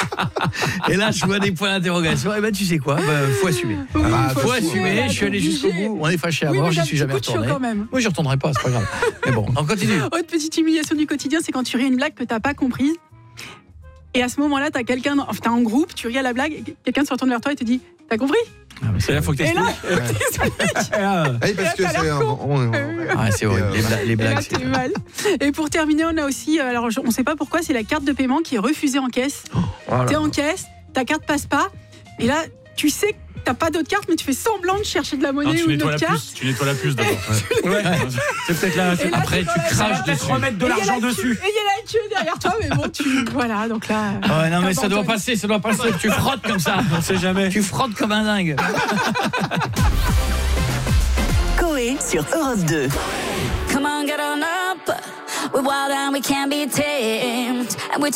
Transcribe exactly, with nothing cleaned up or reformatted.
Et là, je vois des points d'interrogation. Et ben, tu sais quoi, ben, faut assumer. Oui, ah, faut faut assumer, assumer. Je suis allé jusqu'au bout. On est fâchés à oui, mort. J'y j'ai suis jamais retourné. Quand même. Moi, j'y retournerai pas. C'est pas grave. Mais bon, on continue. Autre petite humiliation du quotidien, c'est quand tu ris une blague que t'as pas comprise. Et à ce moment-là, t'as quelqu'un, enfin, t'es en groupe, tu ris à la blague, et quelqu'un se retourne vers toi et te dit, t'as compris? Ah, c'est là, faut que Et là, Oui, parce que c'est un... on- on- ah, c'est horrible. Les, bla- les et blagues. là, c'est... t'es mal. Et pour terminer, on a aussi, euh, alors je- on sait pas pourquoi, c'est la carte de paiement qui est refusée en caisse. Oh là T'es là. en caisse, ta carte passe pas, et là, tu sais que t'as pas d'autre carte, mais tu fais semblant de chercher de la monnaie Non, tu ou une nettoies autre la carte. puce. Tu nettoies la puce d'abord. Ouais. C'est peut-être là. Et là, Après, tu tu vois, craches peut-être dessus. remettre de Et il y a l'argent la queue- dessus. Et il y a la queue derrière toi, mais bon, tu. Voilà, donc là. Oh, non, mais ça doit t'abandonnes. passer, ça doit passer. Tu frottes comme ça. On sait jamais. Tu frottes comme un dingue. Coé sur Europe deux. Come on, get on up. We're wild and we can't be tamed. And we